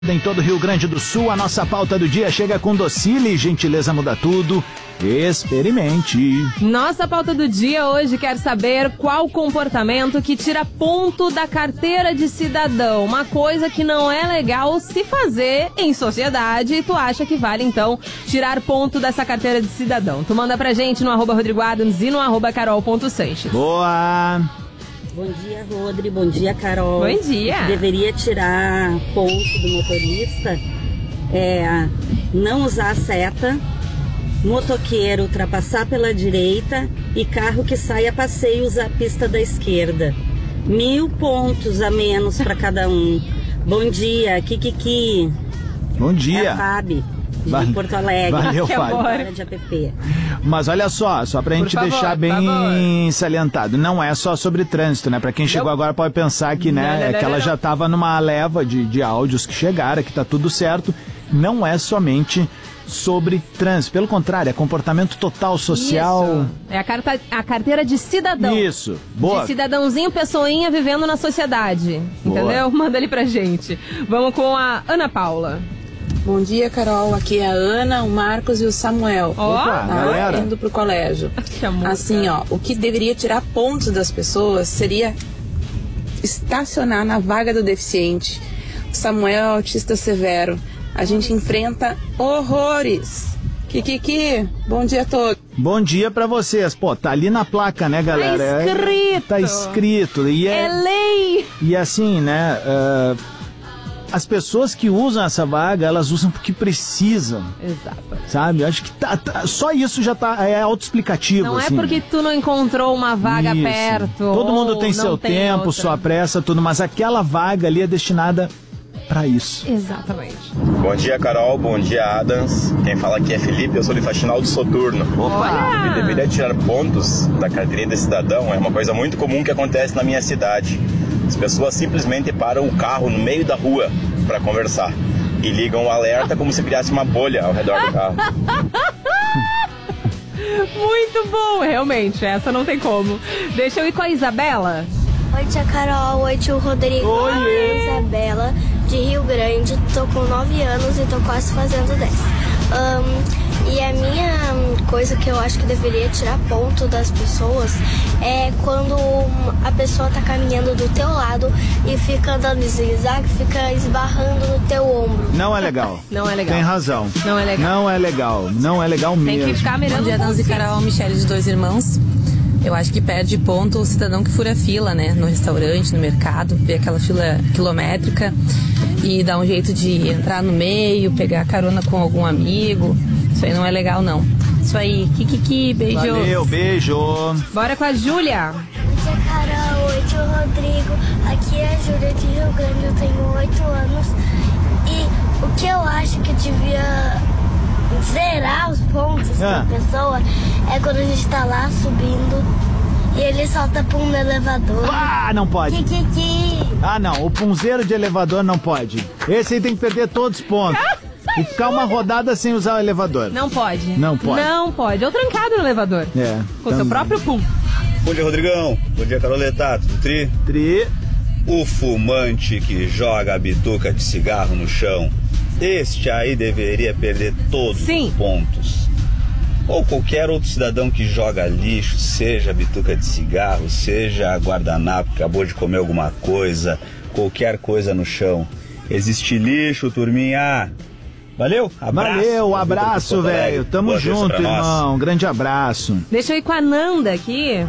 Em todo o Rio Grande do Sul, a nossa pauta do dia chega com Docile, gentileza muda tudo. Experimente. Nossa pauta do dia hoje quer saber qual comportamento que tira ponto da carteira de cidadão. Uma coisa que não é legal se fazer em sociedade e tu acha que vale, então, tirar ponto dessa carteira de cidadão. Tu manda pra gente no @RodrigoAdams e no @Carol.Sanches. Boa! Bom dia, Rodri. Bom dia, Carol. Bom dia. O que deveria tirar ponto do motorista é não usar a seta, motoqueiro ultrapassar pela direita e carro que sai a passeio usar a pista da esquerda. 1000 pontos a menos para cada um. Bom dia, Kikiki. Bom dia. É a Fábio, de Porto Alegre. Valeu, Fábio. De app. Mas olha só pra gente deixar bem salientado, não é só sobre trânsito, né? Pra quem chegou agora pode pensar que, né, que ela já tava numa leva de áudios que chegaram, que tá tudo certo. Não é somente sobre trânsito, pelo contrário, é comportamento total social. Isso. É a carteira de cidadão. Isso, boa. De cidadãozinho, pessoinha vivendo na sociedade. Boa. Entendeu? Manda ali pra gente. Vamos com a Ana Paula. Bom dia, Carol. Aqui é a Ana, o Marcos e o Samuel. Opa, galera. Indo pro colégio. Assim, o que deveria tirar pontos das pessoas seria estacionar na vaga do deficiente. O Samuel é autista severo. A gente enfrenta horrores. Kikiki, bom dia a todos. Bom dia pra vocês. Pô, tá ali na placa, né, galera? Tá escrito. Tá escrito. E é lei. E assim, né, as pessoas que usam essa vaga, elas usam porque precisam. Exato. Sabe? Eu acho que só isso já é autoexplicativo. Não assim. É porque tu não encontrou uma vaga isso. perto. Todo mundo tem seu tempo, outra. sua pressa, tudo, mas aquela vaga ali é destinada pra isso. Exatamente. Bom dia, Carol. Bom dia, Adams. Quem fala aqui é Felipe, eu sou de Faxinal do Soturno. Opa! Eu deveria tirar pontos da carteirinha de cidadão. É uma coisa muito comum que acontece na minha cidade. As pessoas simplesmente param o carro no meio da rua para conversar e ligam o alerta como se criasse uma bolha ao redor do carro. Muito bom, realmente. Essa não tem como. Deixa eu ir com a Isabela. Oi, tia Carol. Oi, tio Rodrigo. Oi. Oi, Isabela, de Rio Grande. Tô com 9 anos e tô quase fazendo 10. E a minha coisa que eu acho que deveria tirar ponto das pessoas é quando a pessoa tá caminhando do teu lado e fica andando em zigue-zague, fica esbarrando no teu ombro. Não é legal. Não é legal. Tem razão. Não é legal. Não é legal. Não é legal mesmo. Tem que ficar mirando. Bom dia, Danzi, Carol, Michele de Dois Irmãos. Eu acho que perde ponto o cidadão que fura fila, né? No restaurante, no mercado, vê aquela fila quilométrica e dá um jeito de entrar no meio, pegar carona com algum amigo. Isso aí não é legal, não. Isso aí, Kikiki, beijo. Valeu, beijo. Bora com a Júlia. Oi, tia Carol. Oi, tio Rodrigo. Aqui é a Júlia de Rio Grande. Eu tenho 8 anos. E o que eu acho que devia zerar os pontos da pessoa é quando a gente tá lá subindo e ele solta pum no elevador. Ah, não pode. Kikiki. Ah, não. O punzeiro de elevador não pode. Esse aí tem que perder todos os pontos. E ficar uma rodada sem usar o elevador. Não pode. Não pode. Não pode. Ou trancado no elevador. Com seu próprio pum. Bom dia, Rodrigão. Bom dia, Caroleta. Tudo tri? O fumante que joga a bituca de cigarro no chão, este aí deveria perder todos os pontos. Ou qualquer outro cidadão que joga lixo, seja bituca de cigarro, seja guardanapo, acabou de comer alguma coisa, qualquer coisa no chão. Existe lixo, turminha. Valeu, abraço. Valeu, abraço, velho. Tamo junto, irmão. Grande abraço. Deixa eu ir com a Nanda aqui.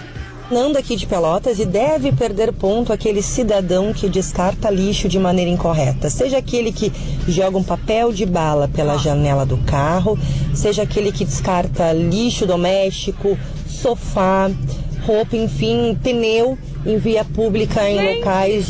Nanda aqui de Pelotas, e deve perder ponto aquele cidadão que descarta lixo de maneira incorreta. Seja aquele que joga um papel de bala pela janela do carro, seja aquele que descarta lixo doméstico, sofá, roupa, enfim, pneu em via pública, em locais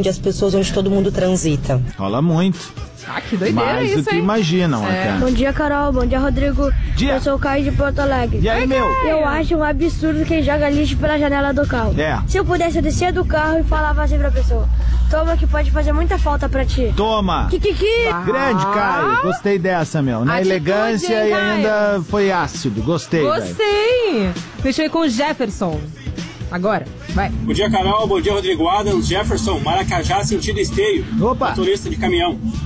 onde todo mundo transita. Rola muito. Ah, que doideira. Mais isso, do que hein? imaginam até. Bom dia, Carol. Bom dia, Rodrigo. Eu sou o Caio de Porto Alegre. E aí, meu? Eu acho um absurdo quem joga lixo pela janela do carro. Se eu pudesse, eu descia do carro e falava assim pra pessoa: toma, que pode fazer muita falta pra ti. Toma! Kikiki! Grande, Caio. Gostei dessa, meu. Na Atitude, elegância hein, e ainda foi ácido. Gostei, velho. Gostei. Deixa eu ir com o Jefferson. Agora. Vai. Bom dia, Carol. Bom dia, Rodrigo Adams. Jefferson, Maracajá, sentido Esteio. Opa. Motorista de caminhão.